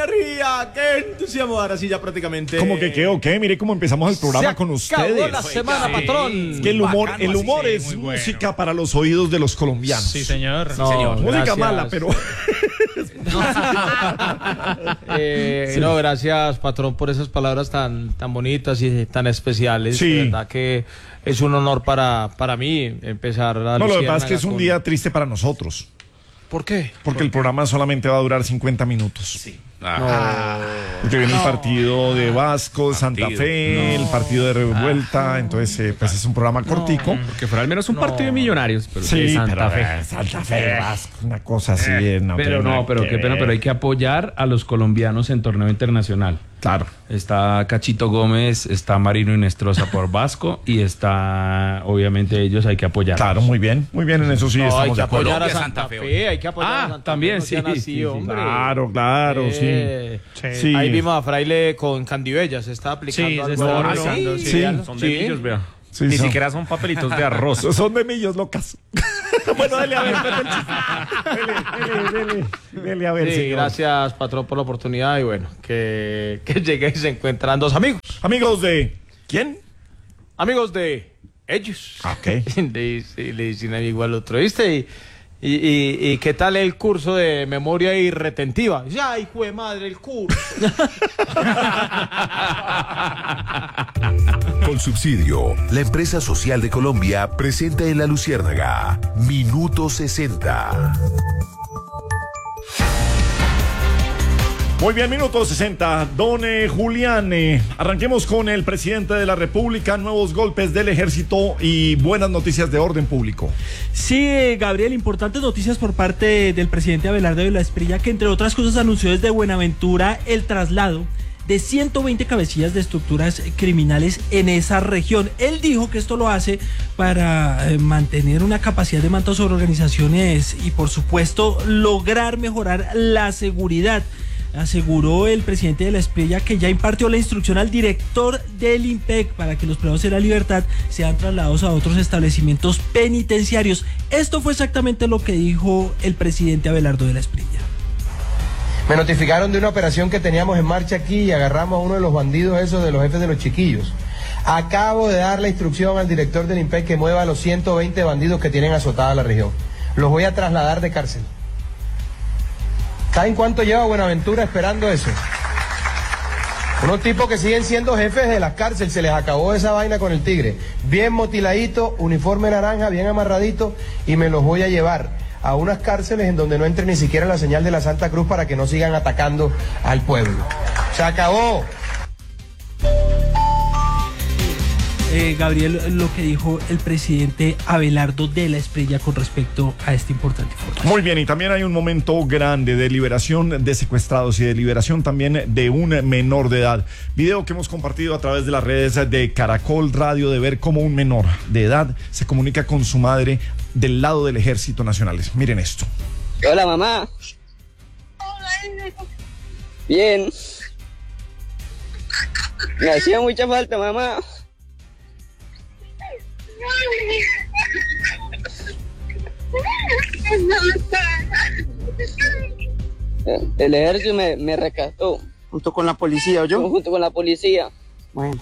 energía! ¡Qué entusiasmo! Ahora sí, ya prácticamente. ¿Cómo que qué o qué? Mire cómo empezamos el programa con ustedes. Acabó la semana, patrón. Es que el humor es música para los oídos de los colombianos. Sí, señor. No, Sí, señor. Música gracias. mala, pero. No, gracias, patrón, por esas palabras tan bonitas y tan especiales. Sí. De verdad que es un honor para mí empezar la No, lo que Luciérnaga pasa es que es un con- día triste para nosotros. ¿Por qué? Porque el programa solamente va a durar 50 minutos. Sí. Porque viene el partido de Vasco, de Santa Fe, el partido de Revuelta. Entonces, pues es un programa cortico. Que fuera al menos un partido de Millonarios. Pero Sí, de Santa pero, Fe. Santa Fe, Vasco, una cosa así. No Pero tiene no, nada pero que qué pena, ver. pero hay que apoyar a los colombianos en torneo internacional. Claro. Está Cachito Gómez, está Marino Inestrosa por Vasco y está, obviamente, ellos hay que apoyar. Claro, muy bien, en eso sí No, hay estamos que de acuerdo. apoyar a Colombia, Santa Santa Fe, Fe. hay que apoyar a Santa también, Fe, no sean sí, así, sí, hombre. Claro, sí. Sí. Ahí vimos a Fraile con Candibella, se está aplicando Sí, se algo. está ahora. aplicando, Sí, sí. Sí. Son de millos, vea. Sí, Ni son- siquiera son papelitos de arroz. Son de millos locas. Bueno, dele a ver, dele a ver, Sí, señor. gracias, patrón, por la oportunidad y bueno, que llegue y se encuentran dos amigos. Amigos de... ¿Quién? Amigos de ellos. Ok. Le dicen amigo al otro, ¿viste? ¿Y qué tal el curso de memoria y retentiva? Dice, ay, hijo de madre, el curso. Con subsidio, la empresa social de Colombia presenta en La Luciérnaga Minuto 60. Muy bien, minuto 60. Don Julián, arranquemos con el presidente de la República, nuevos golpes del ejército y buenas noticias de orden público. Sí, Gabriel, importantes noticias por parte del presidente Abelardo de la Espriella, que entre otras cosas anunció desde Buenaventura el traslado de 120 cabecillas de estructuras criminales en esa región. Él dijo que esto lo hace para mantener una capacidad de mando sobre organizaciones y, por supuesto, lograr mejorar la seguridad. Aseguró el presidente de la Espriella que ya impartió la instrucción al director del IMPEC para que los privados de la libertad sean trasladados a otros establecimientos penitenciarios. Esto fue exactamente lo que dijo el presidente Abelardo de la Espriella. Me notificaron de una operación que teníamos en marcha aquí y agarramos a uno de los bandidos esos de los jefes de los chiquillos. Acabo de dar la instrucción al director del IMPEC que mueva a los 120 bandidos que tienen azotada la región. Los voy a trasladar de cárcel. ¿Saben cuánto lleva Buenaventura esperando eso? Unos tipos que siguen siendo jefes de las cárceles, se les acabó esa vaina con el tigre. Bien motiladito, uniforme naranja, bien amarradito, y me los voy a llevar a unas cárceles en donde no entre ni siquiera la señal de la Santa Cruz para que no sigan atacando al pueblo. Se acabó. Gabriel, lo que dijo el presidente Abelardo de la Espriella con respecto a esta importante información. Muy bien, y también hay un momento grande de liberación de secuestrados y de liberación también de un menor de edad. Video que hemos compartido a través de las redes de Caracol Radio, de ver cómo un menor de edad se comunica con su madre del lado del Ejército Nacional. Miren esto. Hola, mamá. Bien. Me hacía mucha falta, mamá. El ejército me rescató. Junto con la policía, ¿o yo? Junto con la policía. Bueno.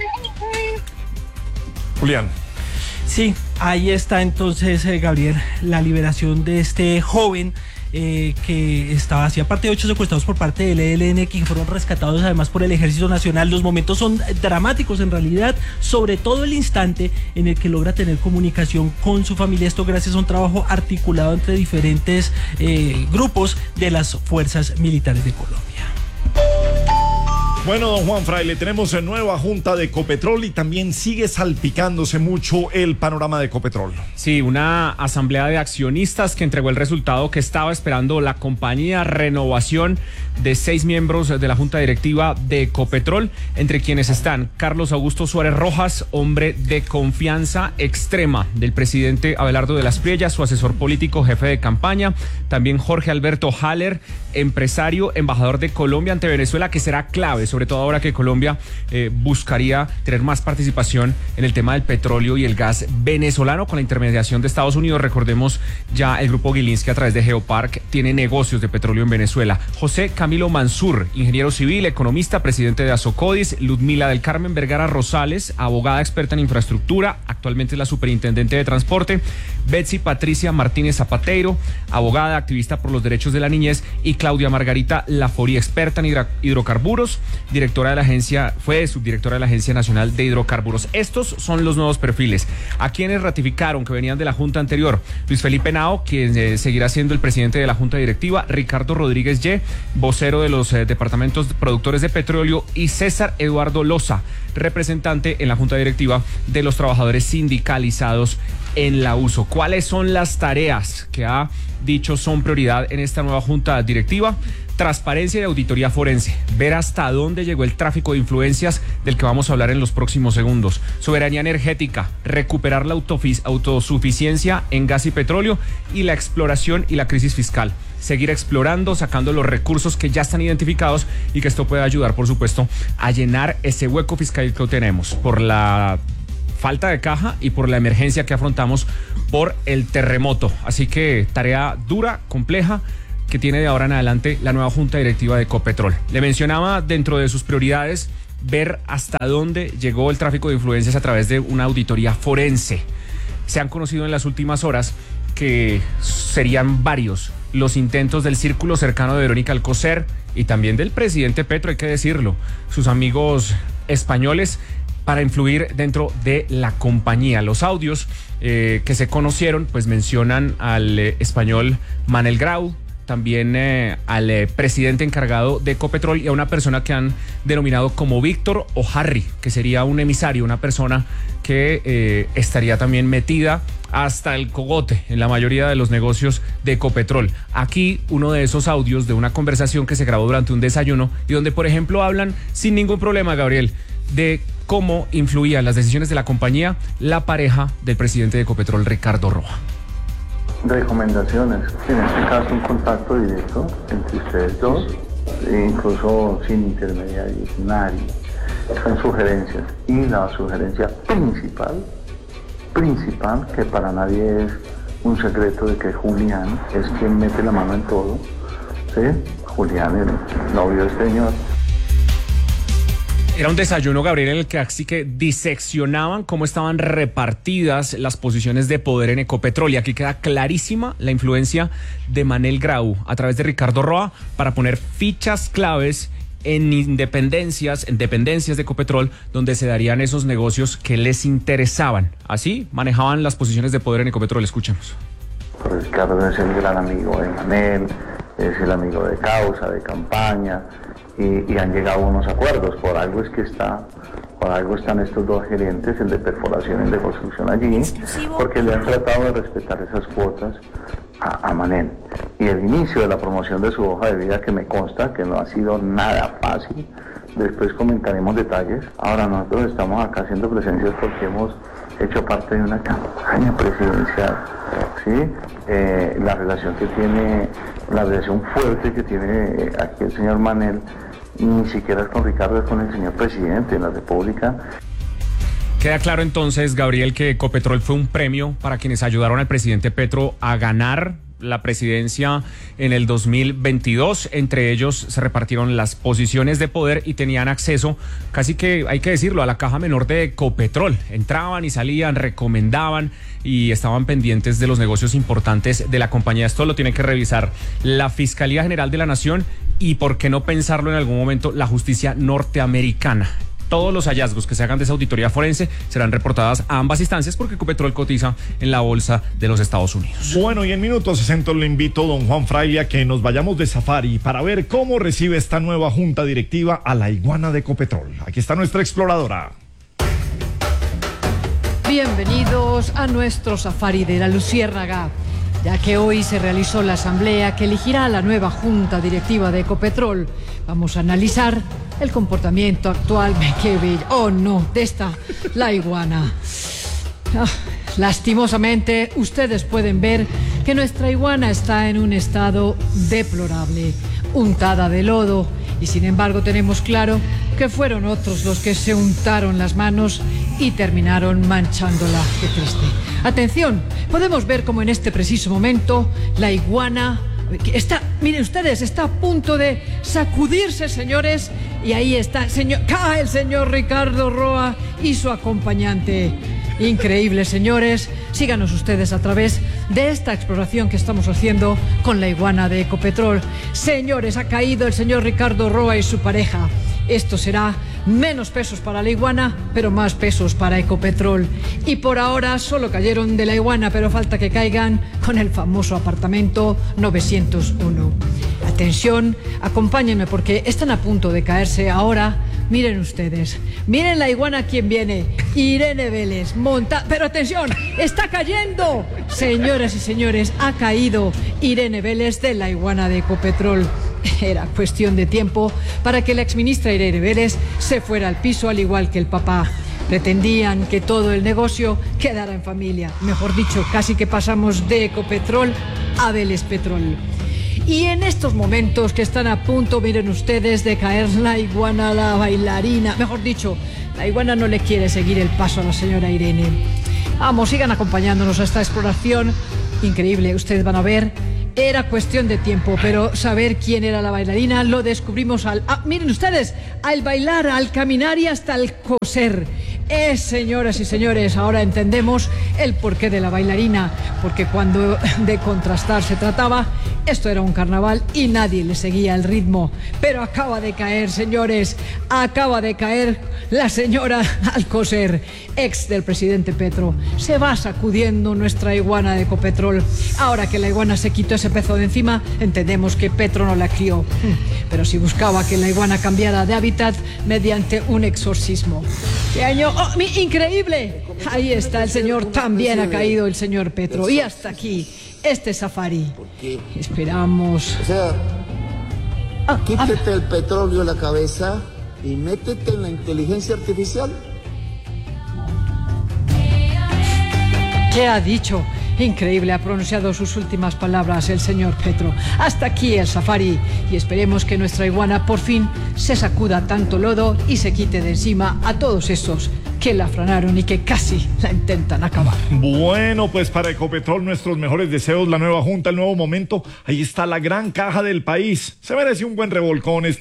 Julián. Sí, ahí está entonces, Gabriel, la liberación de este joven que estaba hacía parte de 8 secuestrados por parte del ELN, que fueron rescatados además por el Ejército Nacional. Los momentos son dramáticos en realidad, sobre todo el instante en el que logra tener comunicación con su familia. Esto gracias a un trabajo articulado entre diferentes grupos de las fuerzas militares de Colombia. Bueno, don Juan Fraile, tenemos nueva junta de Ecopetrol y también sigue salpicándose mucho el panorama de Ecopetrol. Sí, una asamblea de accionistas que entregó el resultado que estaba esperando la compañía. Renovación de 6 miembros de la junta directiva de Ecopetrol, entre quienes están Carlos Augusto Suárez Rojas, hombre de confianza extrema del presidente Abelardo de la Espriella, su asesor político, jefe de campaña. También Jorge Alberto Haller, empresario, embajador de Colombia ante Venezuela, que será clave sobre todo ahora que Colombia buscaría tener más participación en el tema del petróleo y el gas venezolano con la intermediación de Estados Unidos. Recordemos ya el grupo Gilinski a través de Geopark tiene negocios de petróleo en Venezuela. José Camilo Mansur, ingeniero civil, economista, presidente de Asocodis. Ludmila del Carmen Vergara Rosales, abogada experta en infraestructura, actualmente es la superintendente de transporte. Betsy Patricia Martínez Zapateiro, abogada, activista por los derechos de la niñez. Y Claudia Margarita Laforí, experta en hidrocarburos, directora de la agencia, fue subdirectora de la Agencia Nacional de Hidrocarburos. Estos son los nuevos perfiles. A quienes ratificaron que venían de la Junta anterior: Luis Felipe Nao, quien seguirá siendo el presidente de la Junta Directiva; Ricardo Rodríguez Ye, vocero de los departamentos productores de petróleo; y César Eduardo Loza, representante en la Junta Directiva de los trabajadores sindicalizados en la USO. ¿Cuáles son las tareas que ha dicho son prioridad en esta nueva Junta Directiva? Transparencia y auditoría forense, ver hasta dónde llegó el tráfico de influencias del que vamos a hablar en los próximos segundos. Soberanía energética, recuperar la autosuficiencia en gas y petróleo, y la exploración y la crisis fiscal. Seguir explorando, sacando los recursos que ya están identificados, y que esto pueda ayudar, por supuesto, a llenar ese hueco fiscal que tenemos por la falta de caja y por la emergencia que afrontamos por el terremoto. Así que tarea dura, compleja, que tiene de ahora en adelante la nueva Junta Directiva de Ecopetrol. Le mencionaba dentro de sus prioridades ver hasta dónde llegó el tráfico de influencias a través de una auditoría forense. Se han conocido en las últimas horas que serían varios los intentos del círculo cercano de Verónica Alcocer y también del presidente Petro, hay que decirlo, sus amigos españoles, para influir dentro de la compañía. Los audios que se conocieron pues mencionan al español Manel Grau, también al presidente encargado de Ecopetrol, y a una persona que han denominado como Víctor o Harry, que sería un emisario, una persona que estaría también metida hasta el cogote en la mayoría de los negocios de Ecopetrol. Aquí uno de esos audios de una conversación que se grabó durante un desayuno y donde, por ejemplo, hablan sin ningún problema, Gabriel, de cómo influía en las decisiones de la compañía la pareja del presidente de Ecopetrol, Ricardo Roa. Recomendaciones, en este caso un contacto directo entre ustedes dos, incluso sin intermediarios, nadie. Son sugerencias, y la sugerencia principal, que para nadie es un secreto de que Julián es quien mete la mano en todo, ¿sí? Julián, el novio de este señor. Era un desayuno, Gabriel, en el que así que diseccionaban cómo estaban repartidas las posiciones de poder en Ecopetrol, y aquí queda clarísima la influencia de Manel Grau a través de Ricardo Roa para poner fichas claves en dependencias de Ecopetrol, donde se darían esos negocios que les interesaban. Así manejaban las posiciones de poder en Ecopetrol. Escuchemos. Ricardo es el gran amigo de Manel, es el amigo de causa, de campaña, y han llegado a unos acuerdos. Por algo están estos dos gerentes, el de perforación y el de construcción allí, porque le han tratado de respetar esas cuotas a Manel. Y el inicio de la promoción de su hoja de vida, que me consta que no ha sido nada fácil, después comentaremos detalles. Ahora nosotros estamos acá haciendo presencias porque hemos hecho parte de una campaña presidencial, ¿sí? La relación fuerte que tiene aquí el señor Manel, ni siquiera es con Ricardo, es con el señor presidente de la República. Queda claro entonces, Gabriel, que Ecopetrol fue un premio para quienes ayudaron al presidente Petro a ganar la presidencia en el 2022. Entre ellos se repartieron las posiciones de poder y tenían acceso, casi que hay que decirlo, a la caja menor de Ecopetrol. Entraban y salían, recomendaban y estaban pendientes de los negocios importantes de la compañía. Esto lo tiene que revisar la Fiscalía General de la Nación y, por qué no pensarlo en algún momento, la justicia norteamericana. Todos los hallazgos que se hagan de esa auditoría forense serán reportadas a ambas instancias, porque Ecopetrol cotiza en la bolsa de los Estados Unidos. Bueno, y en minutos 60 le invito, don Juan Fraile, a que nos vayamos de safari para ver cómo recibe esta nueva junta directiva a la iguana de Ecopetrol. Aquí está nuestra exploradora. Bienvenidos a nuestro safari de la Luciérnaga, ya que hoy se realizó la asamblea que elegirá a la nueva junta directiva de Ecopetrol. Vamos a analizar el comportamiento actual, la iguana. Lastimosamente, ustedes pueden ver que nuestra iguana está en un estado deplorable, untada de lodo, y sin embargo tenemos claro que fueron otros los que se untaron las manos y terminaron manchándola. Qué triste. Atención, podemos ver como en este preciso momento la iguana miren ustedes, está a punto de sacudirse, señores, y ahí está, cae el señor Ricardo Roa y su acompañante. Increíble, señores. Síganos ustedes a través de esta exploración que estamos haciendo con la iguana de Ecopetrol. Señores, ha caído el señor Ricardo Roa y su pareja. Esto será menos pesos para la iguana, pero más pesos para Ecopetrol. Y por ahora solo cayeron de la iguana, pero falta que caigan con el famoso apartamento 901. Atención, acompáñenme porque están a punto de caerse ahora. Miren ustedes, miren la iguana quien viene, Irene Vélez, pero atención, está cayendo. Señoras y señores, ha caído Irene Vélez de la iguana de Ecopetrol. Era cuestión de tiempo para que la exministra Irene Vélez se fuera al piso, al igual que el papá. Pretendían que todo el negocio quedara en familia. Mejor dicho, casi que pasamos de Ecopetrol a Vélez Petrol. Y en estos momentos que están a punto, miren ustedes, de caer la iguana, la bailarina. Mejor dicho, la iguana no le quiere seguir el paso a la señora Irene. Vamos, sigan acompañándonos a esta exploración increíble. Ustedes van a ver, era cuestión de tiempo, pero saber quién era la bailarina lo descubrimos miren ustedes, al bailar, al caminar y hasta al coser. Señoras y señores, ahora entendemos el porqué de la bailarina, porque cuando de contrastar se trataba, esto era un carnaval y nadie le seguía el ritmo. Pero acaba de caer, señores, acaba de caer la señora Alcocer, ex del presidente Petro. Se va sacudiendo nuestra iguana de Ecopetrol. Ahora que la iguana se quitó ese peso de encima, entendemos que Petro no la crió. Pero si buscaba que la iguana cambiara de hábitat mediante un exorcismo. ¿Qué año? ¡Oh, increíble! Ahí está el señor, también ha caído el señor Petro. Y hasta aquí, este safari. Esperamos. O sea, quítate el petróleo de la cabeza y métete en la inteligencia artificial. ¿Qué ha dicho? Increíble, ha pronunciado sus últimas palabras el señor Petro. Hasta aquí el safari y esperemos que nuestra iguana por fin se sacuda tanto lodo y se quite de encima a todos esos que la afranaron y que casi la intentan acabar. Bueno, pues para Ecopetrol nuestros mejores deseos, la nueva junta, el nuevo momento. Ahí está la gran caja del país. Se merece un buen revolcón este